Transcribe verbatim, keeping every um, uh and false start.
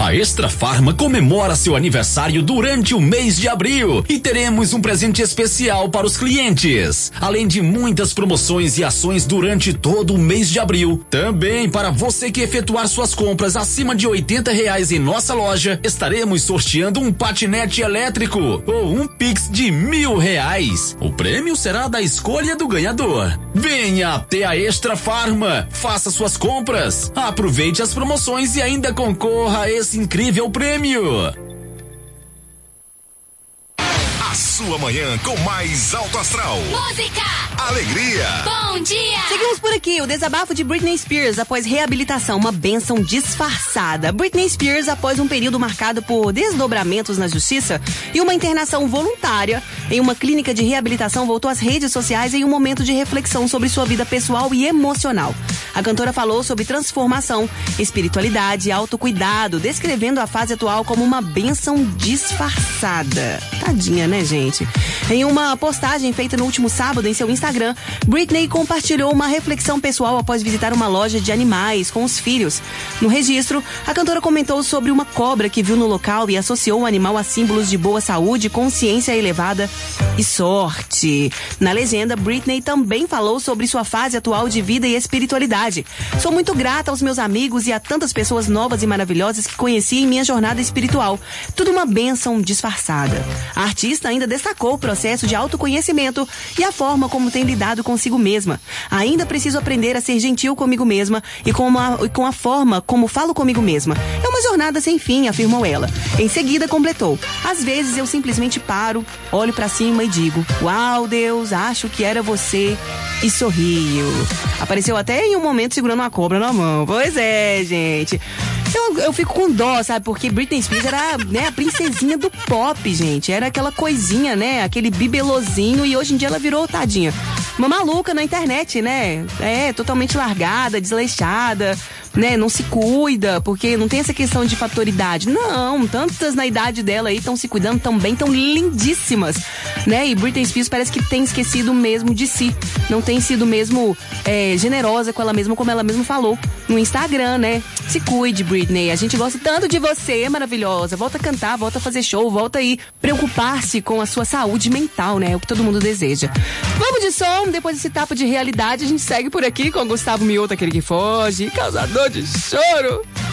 A Extra Farma comemora seu aniversário durante o mês de abril e teremos um presente especial para os clientes. Além de muitas promoções e ações durante todo o mês de abril. Também para você que efetuar suas compras acima de oitenta reais em nossa loja, estaremos sorteando um patinete elétrico ou um Pix de mil reais. O prêmio será da escolha do ganhador. Venha até a Extra Farma, faça suas compras, aproveite as promoções e ainda concorra a esse incrível prêmio. A sua manhã com mais alto astral. Música. Alegria. Bom dia. Seguimos por aqui, o desabafo de Britney Spears após reabilitação, uma bênção disfarçada. Britney Spears, após um período marcado por desdobramentos na justiça e uma internação voluntária em uma clínica de reabilitação, voltou às redes sociais em um momento de reflexão sobre sua vida pessoal e emocional. A cantora falou sobre transformação, espiritualidade e autocuidado, descrevendo a fase atual como uma bênção disfarçada. Tadinha, né, gente? Em uma postagem feita no último sábado em seu Instagram, Britney compartilhou uma reflexão pessoal após visitar uma loja de animais com os filhos. No registro, a cantora comentou sobre uma cobra que viu no local e associou o animal a símbolos de boa saúde, consciência elevada e sorte. Na legenda, Britney também falou sobre sua fase atual de vida e espiritualidade. Sou muito grata aos meus amigos e a tantas pessoas novas e maravilhosas que conheci em minha jornada espiritual. Tudo uma bênção disfarçada. A artista ainda destacou o processo de autoconhecimento e a forma como tem lidado consigo mesma. Ainda preciso aprender a ser gentil comigo mesma e com, uma, e com a forma como falo comigo mesma. É uma jornada sem fim, afirmou ela. Em seguida, completou. Às vezes eu simplesmente paro, olho pra cima e digo: uau, Deus, acho que era você. E sorrio. Apareceu até em um momento segurando uma cobra na mão. Pois é, gente. Eu, eu fico com dó, sabe? Porque Britney Spears era, né, a princesinha do pop, gente. Era aquela coisinha, né? Aquele bibelozinho. E hoje em dia ela virou, tadinha, uma maluca na internet, né? É, totalmente largada, desleixada, né? Não se cuida, porque não tem essa questão de fatoridade. Não, tantas na idade dela aí estão se cuidando tão bem, tão lindíssimas, né? E Britney Spears parece que tem esquecido mesmo de si. Não tem sido mesmo é, generosa com ela mesma, como ela mesma falou no Instagram, né? Se cuide, Britney. A gente gosta tanto de você, maravilhosa. Volta a cantar, volta a fazer show, volta aí preocupar-se com a sua saúde mental, né? É o que todo mundo deseja. Vamos de som, depois desse tapa de realidade, a gente segue por aqui com Gustavo Mioto, aquele que foge, causador de choro.